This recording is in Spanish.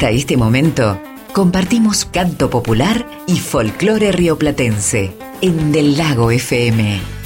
Hasta este momento, compartimos canto popular y folclore rioplatense en Del Lago FM.